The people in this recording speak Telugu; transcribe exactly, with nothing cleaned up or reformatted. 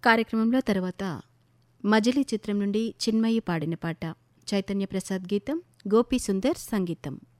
కార్యక్రమంలో తర్వాత మజిలీ చిత్రం నుండి చిన్మయి పాడిన పాట, చైతన్య ప్రసాద్ గీతం, గోపీ సుందర్ సంగీతం.